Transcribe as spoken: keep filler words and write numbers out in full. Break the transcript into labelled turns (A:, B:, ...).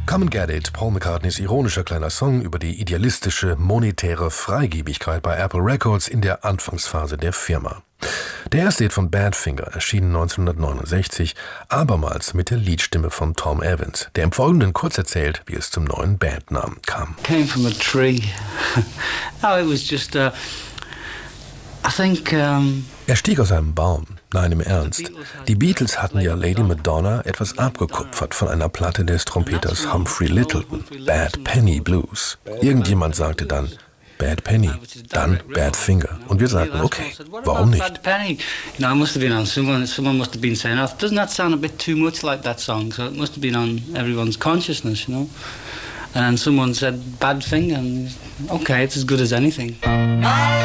A: Come and Get It, Paul McCartneys ironischer kleiner Song über die idealistische, monetäre Freigebigkeit bei Apple Records in der Anfangsphase der Firma. Der erste Hit von Badfinger erschien neunzehnhundertneunundsechzig, abermals mit der Liedstimme von Tom Evans, der im Folgenden kurz erzählt, wie es zum neuen Bandnamen kam.
B: Came from a tree. No, it was just uh, I think um
A: Er stieg aus einem Baum. Nein, im Ernst. Die Beatles hatten ja Lady Madonna etwas abgekupfert von einer Platte des Trompeters Humphrey Littleton, Bad Penny Blues. Irgendjemand sagte dann Bad Penny, dann Badfinger. Und wir sagten, okay, warum nicht?
B: Bad Penny. You know, it must have been on someone. Someone must have been saying, oh, doesn't that sound a bit too much like that song? So it must have been on everyone's consciousness, you know. And then someone said Badfinger, and okay, it's as good as anything.